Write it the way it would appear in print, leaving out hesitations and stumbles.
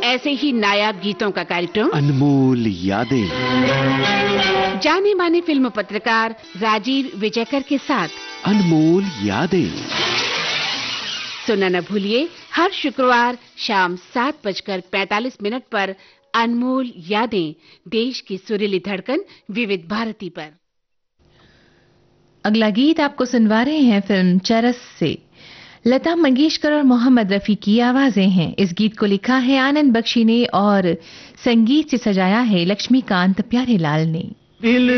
ऐसे ही नायाब गीतों का कार्यक्रम अनमोल यादें। जाने माने फिल्म पत्रकार राजीव विजयकर के साथ अनमोल यादें सुनना न भूलिए हर शुक्रवार शाम 7:45 पर अनमोल यादें, देश की सुरीली धड़कन विविध भारती पर। अगला गीत आपको सुनवा रहे हैं फिल्म चरस से। लता मंगेशकर और मोहम्मद रफी की आवाजें हैं। इस गीत को लिखा है आनंद बख्शी ने और संगीत से सजाया है लक्ष्मीकांत प्यारेलाल ने।